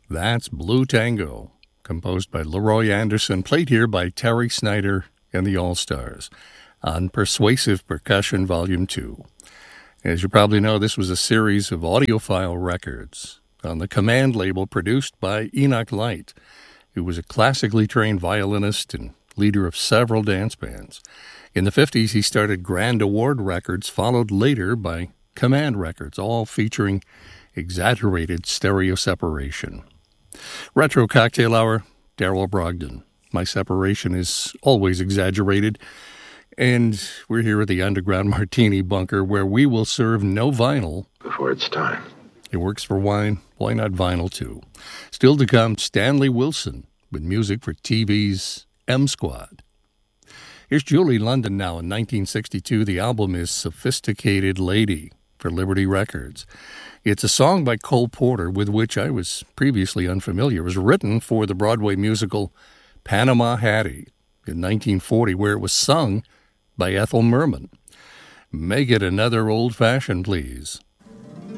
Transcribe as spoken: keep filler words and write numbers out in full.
That's Blue Tango, composed by Leroy Anderson, played here by Terry Snyder and the All-Stars on Persuasive Percussion Volume two. As you probably know, this was a series of audiophile records on the Command label produced by Enoch Light, who was a classically trained violinist and leader of several dance bands. In the fifties, he started Grand Award Records, followed later by Command Records, all featuring exaggerated stereo separation. Retro Cocktail Hour, Daryl Brogdon. My separation is always exaggerated. And we're here at the Underground Martini Bunker, where we will serve no vinyl before it's time. It works for wine. Why not vinyl, too? Still to come, Stanley Wilson with music for T V's M Squad. Here's Julie London now in nineteen sixty-two. The album is Sophisticated Lady for Liberty Records. It's a song by Cole Porter with which I was previously unfamiliar. It was written for the Broadway musical Panama Hattie in nineteen forty, where it was sung by Ethel Merman. Make it another old-fashioned, please.